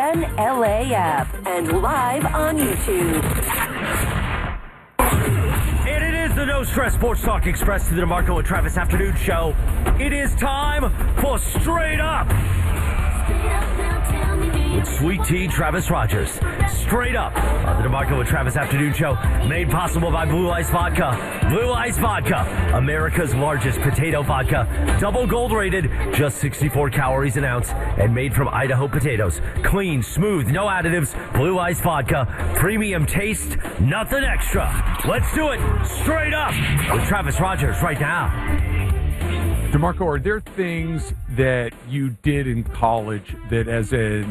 One LA app and live on YouTube. And it is the No Stress Sports Talk Express to the DeMarco and Travis Afternoon Show. It is time for Straight Up with Sweet Tea Travis Rogers. Straight Up on the DeMarco and Travis Afternoon Show, made possible by Blue Ice Vodka. Blue Ice Vodka, America's largest potato vodka. Double gold rated, just 64 calories an ounce, and made from Idaho potatoes. Clean, smooth, no additives. Blue Ice Vodka, premium taste, nothing extra. Let's do it straight up with Travis Rogers right now. DeMarco, are there things that you did in college that as a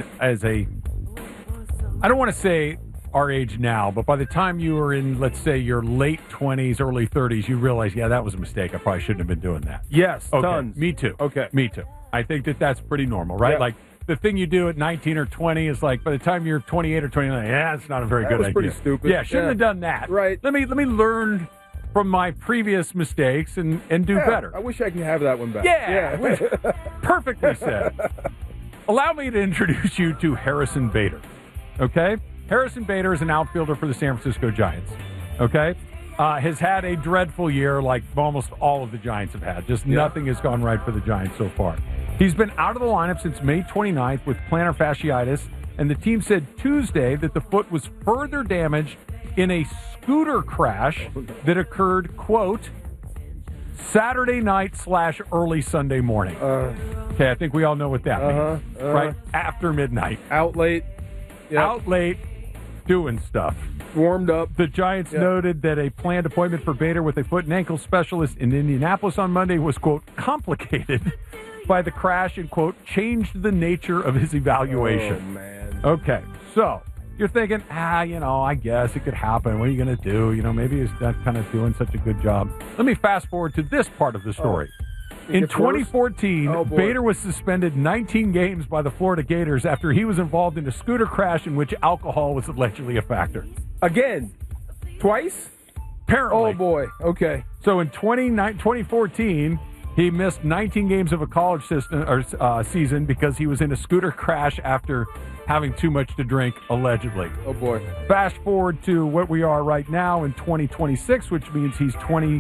I don't want to say our age now, but by the time you were in, let's say, your late 20s, early 30s, you realize, yeah, that was a mistake. I probably shouldn't have been doing that. Yes, okay. tons. Me too. Okay. Me too. I think that's pretty normal, right? Yeah. Like, the thing you do at 19 or 20 is like, by the time you're 28 or 29, yeah, it's not a very good idea. That was pretty stupid. Yeah, shouldn't have done that. Right. Let me learn from my previous mistakes and do better. I wish I could have that one back. Yeah. Perfectly said. Allow me to introduce you to Harrison Bader. Okay? Harrison Bader is an outfielder for the San Francisco Giants. Okay? Has had a dreadful year like almost all of the Giants have had. Just nothing has gone right for the Giants so far. He's been out of the lineup since May 29th with plantar fasciitis, and the team said Tuesday that the foot was further damaged in a scooter crash that occurred, quote, Saturday night / early Sunday morning. Okay, I think we all know what that means. Right after midnight. Out late. Yep. Out late doing stuff. Warmed up. The Giants noted that a planned appointment for Bader with a foot and ankle specialist in Indianapolis on Monday was, quote, complicated by the crash and, quote, changed the nature of his evaluation. Oh, man. Okay, so you're thinking, I guess it could happen. What are you going to do? Maybe he's not kind of doing such a good job. Let me fast forward to this part of the story. In 2014, Bader was suspended 19 games by the Florida Gators after he was involved in a scooter crash in which alcohol was allegedly a factor. Again? Twice? Apparently. Oh, boy. Okay. So in 2014, he missed 19 games of a college season because he was in a scooter crash after having too much to drink, allegedly. Oh, boy. Fast forward to what we are right now in 2026, which means he's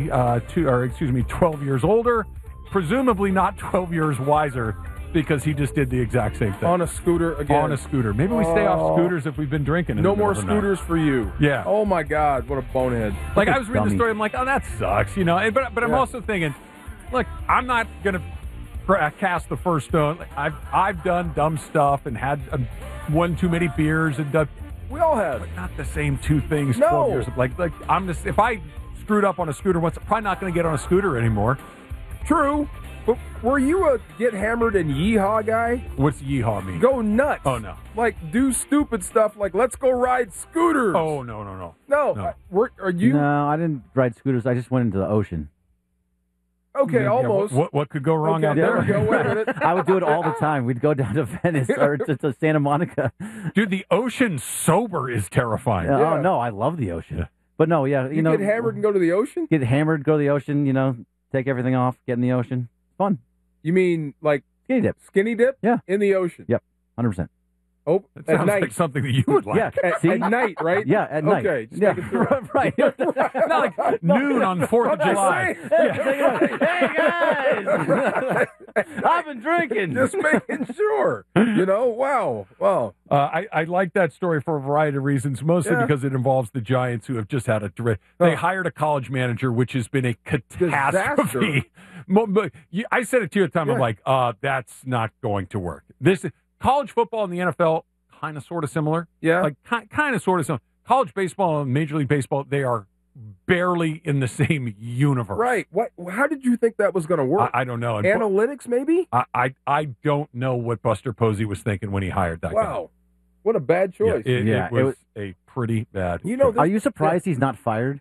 12 years older, presumably not 12 years wiser, because he just did the exact same thing. On a scooter again. On a scooter. Maybe we stay off scooters if we've been drinking. No more scooters for you. Yeah. Oh, my God. What a bonehead. Like, I was reading the story. I'm like, oh, that sucks, But I'm also thinking, look, I'm not going to cast the first stone. I've done dumb stuff and had one too many beers and done. We all have. But not the same two things. No. 12 years. Like I'm just, if I screwed up on a scooter once, I'm probably not going to get on a scooter anymore. True. But were you a get hammered and yeehaw guy? What's yeehaw mean? Go nuts. Oh, no. Like, do stupid stuff like, let's go ride scooters. Oh, no. No. Are you? No, I didn't ride scooters. I just went into the ocean. Okay, Yeah, almost. What could go wrong out there? there? We go. Wait a minute. I would do it all the time. We'd go down to Venice or to Santa Monica. Dude, the ocean sober is terrifying. Oh, no, I love the ocean. But no, You get hammered and go to the ocean? Get hammered, go to the ocean, take everything off, get in the ocean. Fun. You mean like Skinny dip. Skinny dip? Yeah. In the ocean? Yep, 100%. Oh, That at sounds night. like something that you would like. Yeah. At See? night, right? Yeah, at night. Okay. Just Yeah. making sure. Right. Not like noon on 4th of July. Hey, guys! I've been drinking. Just making sure. Wow. I like that story for a variety of reasons, mostly because it involves the Giants, who have just had they hired a college manager, which has been a catastrophe. I said it to you at the time. I'm like, that's not going to work. This college football and the NFL kind of sort of similar. Yeah. Like kind of sort of similar. College baseball and Major League Baseball, they are barely in the same universe. Right. What? How did you think that was going to work? I don't know. And Analytics, maybe? I don't know what Buster Posey was thinking when he hired that guy. Wow. What a bad choice. It was a pretty bad choice. Are you surprised he's not fired?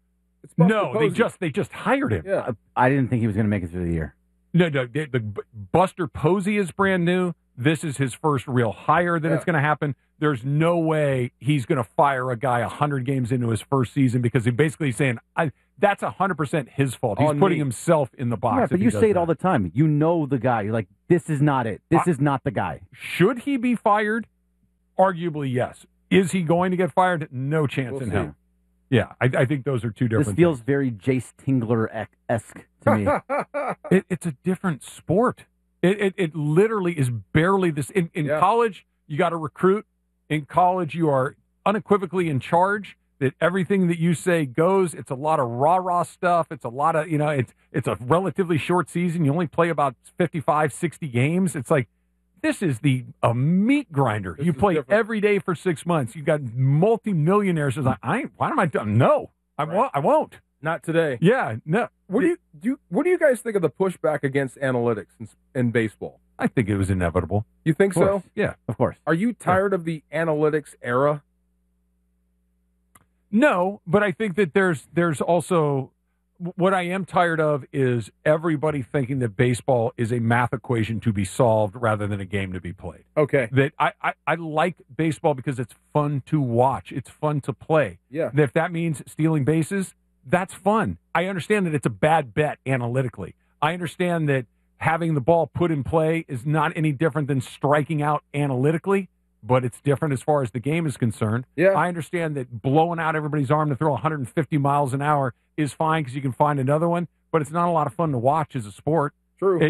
No, they just hired him. Yeah. I didn't think he was going to make it through the year. No, Buster Posey is brand new. This is his first real hire that it's going to happen. There's no way he's going to fire a guy 100 games into his first season because he's basically saying, that's 100% his fault. He's putting himself in the box. Right, but you say it all the time. You know the guy. You're like, this is not it. This is not the guy. Should he be fired? arguably, yes. Is he going to get fired? No chance We'll in see. hell. Yeah, I think those are two different This feels things. very Jace Tingler-esque to me. It's a different sport. It literally is barely this. In Yeah. college, you got to recruit. In college, you are unequivocally in charge. That everything that you say goes. It's a lot of rah-rah stuff. It's a lot of, it's a relatively short season. You only play about 55, 60 games. It's like, this is a meat grinder. This You is play different. every day for 6 months. You got multi-millionaires. It's like, why am I done? No, I won't. Not today. Yeah, no. What do you guys think of the pushback against analytics in baseball? I think it was inevitable. You think Of course. so? Yeah. Of course. Are you tired of the analytics era? No, but I think that there's also what I am tired of is everybody thinking that baseball is a math equation to be solved rather than a game to be played. Okay. That I like baseball because it's fun to watch. It's fun to play. Yeah. If that means stealing bases, that's fun. I understand that it's a bad bet analytically. I understand that having the ball put in play is not any different than striking out analytically, but it's different as far as the game is concerned. Yeah. I understand that blowing out everybody's arm to throw 150 miles an hour is fine because you can find another one, but it's not a lot of fun to watch as a sport. True.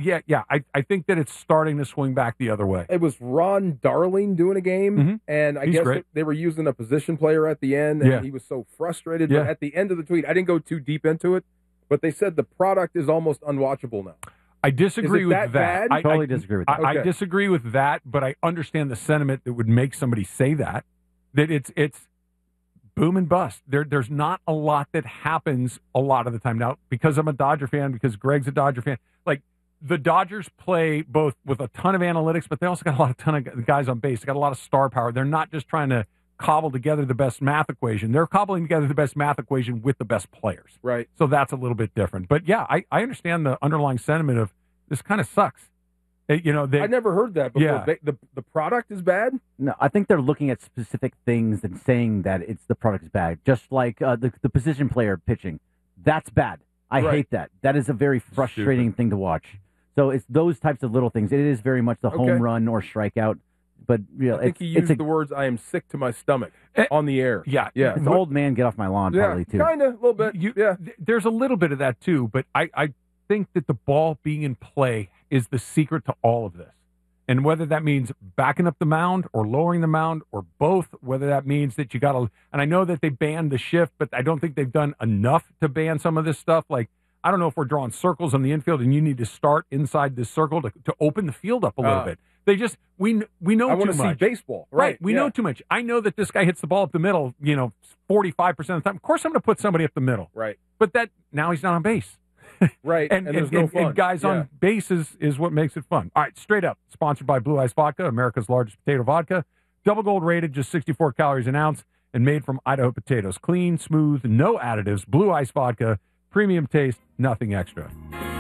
I think that it's starting to swing back the other way. It was Ron Darling doing a game, Mhm. and I He's guess great. they were using a position player at the end, and Yeah. he was so frustrated. Yeah. But at the end of the tweet, I didn't go too deep into it, but they said the product is almost unwatchable now. I disagree Is it with that that. bad? Totally disagree with that. I Okay. disagree with that, but I understand the sentiment that would make somebody say that. That it's boom and bust. There's not a lot that happens a lot of the time. Now, because I'm a Dodger fan, because Greg's a Dodger fan, like the Dodgers play both with a ton of analytics, but they also got a ton of guys on base. They got a lot of star power. They're not just trying to cobble together the best math equation. They're cobbling together the best math equation with the best players. Right. So that's a little bit different. But yeah, I understand the underlying sentiment of this kind of sucks. They, I never heard that before. Yeah. The product is bad? No, I think they're looking at specific things and saying that the product is bad. Just like the position player pitching, that's bad. I Right. hate that. That is a very frustrating thing to watch. So it's those types of little things. It is very much the Okay. home run or strikeout, but I think he used the words, I am sick to my stomach on the air. Yeah. Yeah. It's old man get off my lawn Yeah, probably too. kind of, a little bit. Yeah. There's a little bit of that too, but I think that the ball being in play is the secret to all of this. And whether that means backing up the mound or lowering the mound or both, whether that means that you got to, and I know that they banned the shift, but I don't think they've done enough to ban some of this stuff. Like, I don't know if we're drawing circles on the infield and you need to start inside this circle to open the field up a little bit. They just, we know I too want to see much. baseball. Right. We yeah. know too much. I know that this guy hits the ball up the middle, 45% of the time. Of course, I'm going to put somebody up the middle. Right. But now he's not on base. Right. And there's no fun. and guys Yeah. on base is what makes it fun. All right, straight up. Sponsored by Blue Ice Vodka, America's largest potato vodka. Double gold rated, just 64 calories an ounce, and made from Idaho potatoes. Clean, smooth, no additives. Blue Ice Vodka, premium taste, nothing extra.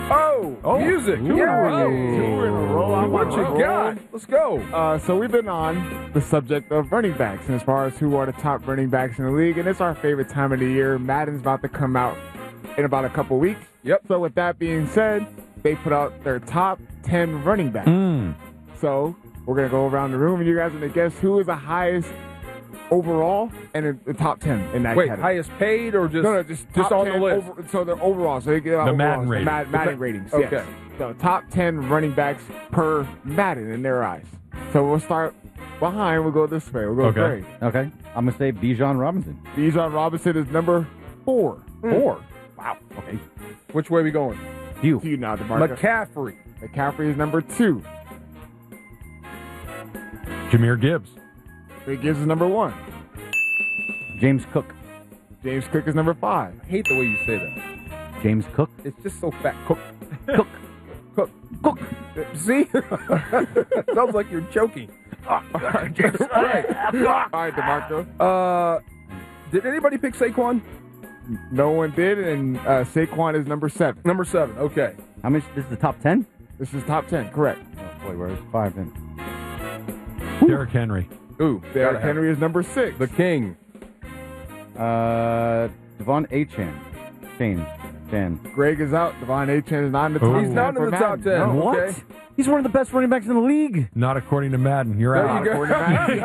Oh, music. Ooh. Yeah. Two in a row. I'm What on you a roll. got? Let's go. So we've been on the subject of running backs, and as far as who are the top running backs in the league, and it's our favorite time of the year. Madden's about to come out in about a couple weeks. Yep. So with that being said, they put out their top 10 running backs. So we're gonna go around the room, and you guys are gonna guess who is the highest overall and in the top 10 in that Wait, category. highest paid or just No, just top on the 10 list? so they're overall. So they get The Madden rating. Madden ratings. Okay. Yes. So top 10 running backs per Madden in their eyes. So we'll start behind. We'll go this way. We'll go Okay. Greg. Okay, I'm gonna say Bijan Robinson. Bijan Robinson is number 4. 4. Wow. Okay. Which way we going? You. To you now, DeMarco. McCaffrey. McCaffrey is number 2. Jahmyr Gibbs. Big Gibbs is number 1. James Cook. James Cook is number 5. I hate the way you say that. James Cook. It's just so fat. Cook. Cook. Cook. Cook. See? Sounds like you're choking. Right. All right, DeMarco. Did anybody pick Saquon? No one did, and Saquon is number 7. Number 7. Okay. How much? This is the top 10. This is top 10, correct. Oh boy, where's 5 then? Derrick Henry. Ooh, Derrick gotta have Henry is number 6. the king. Devon Achane. Fan. Greg is out. Devon Achane is not in the top Ooh. 10. He's not in for the top Madden. 10. No. What? Okay. He's one of the best running backs in the league. Not according to Madden. You're There out. you go. According to Madden.